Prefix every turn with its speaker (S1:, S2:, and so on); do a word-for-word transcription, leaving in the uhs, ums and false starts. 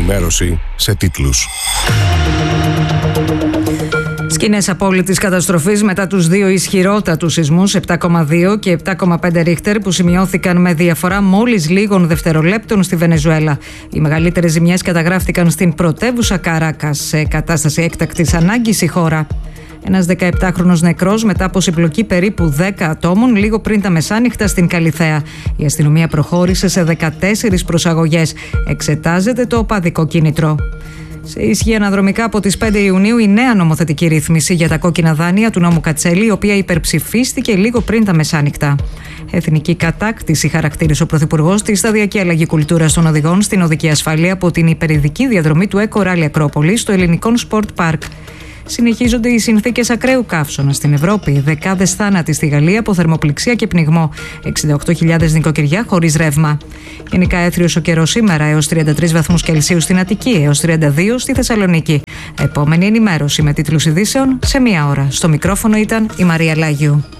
S1: ενημέρωση σε τίτλους.
S2: Σκηνές απόλυτης καταστροφής μετά τους δύο ισχυρότατους σεισμούς επτά κόμμα δύο και επτά κόμμα πέντε ρίχτερ που σημειώθηκαν με διαφορά μόλις λίγων δευτερολέπτων στη Βενεζουέλα. Οι μεγαλύτερες ζημιές καταγράφτηκαν στην πρωτεύουσα Καράκας, σε κατάσταση έκτακτης ανάγκης η χώρα. Ένας δεκαεπτάχρονος νεκρός μετά από συμπλοκή περίπου δέκα ατόμων λίγο πριν τα μεσάνυχτα στην Καλιθέα. Η αστυνομία προχώρησε σε δεκατέσσερις προσαγωγές. Εξετάζεται το οπαδικό κίνητρο. Σε ισχύ αναδρομικά από τις πέντε Ιουνίου η νέα νομοθετική ρύθμιση για τα κόκκινα δάνεια του νόμου Κατσέλη, η οποία υπερψηφίστηκε λίγο πριν τα μεσάνυχτα. Εθνική κατάκτηση χαρακτήρισε ο Πρωθυπουργός τη σταδιακή αλλαγή κουλτούρας των οδηγών στην οδική ασφάλεια από την υπερηδική διαδρομή του Eco Rally Ακρόπολη στο ελληνικό Sport Park. Συνεχίζονται οι συνθήκες ακραίου καύσωνα στην Ευρώπη. Δεκάδες θάνατοι στη Γαλλία από θερμοπληξία και πνιγμό. εξήντα οκτώ χιλιάδες νοικοκυριά χωρίς ρεύμα. Γενικά έθριος ο καιρός σήμερα, έως τριάντα τρεις βαθμούς Κελσίου στην Αττική, έως τριάντα δύο στη Θεσσαλονίκη. Επόμενη ενημέρωση με τίτλους ειδήσεων σε μία ώρα. Στο μικρόφωνο ήταν η Μαρία Λάγιου.